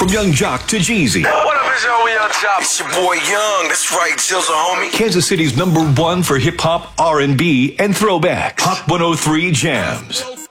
From Young Jock to Jeezy. What up, it's your Young Jock? It's your boy Young. That's right, Jill's a homie. Kansas City's #1 for hip hop, R&B, and throwback. Hot 103 Jams.